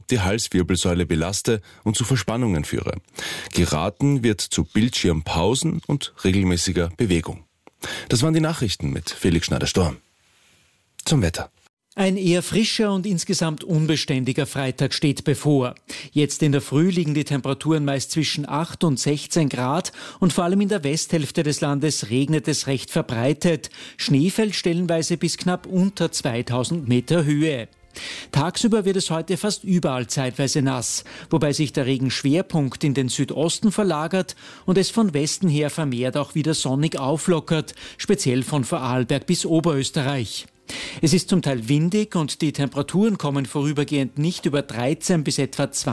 die Halswirbelsäule belaste und zu Verspannungen führe. Geraten wird zu Bildschirmpausen und regelmäßiger Bewegung. Das waren die Nachrichten mit Felix Schneider-Storm. Zum Wetter. Ein eher frischer und insgesamt unbeständiger Freitag steht bevor. Jetzt in der Früh liegen die Temperaturen meist zwischen 8 und 16 Grad und vor allem in der Westhälfte des Landes regnet es recht verbreitet. Schnee fällt stellenweise bis knapp unter 2000 Meter Höhe. Tagsüber wird es heute fast überall zeitweise nass, wobei sich der Regenschwerpunkt in den Südosten verlagert und es von Westen her vermehrt auch wieder sonnig auflockert, speziell von Vorarlberg bis Oberösterreich. Es ist zum Teil windig und die Temperaturen kommen vorübergehend nicht über 13 bis etwa 20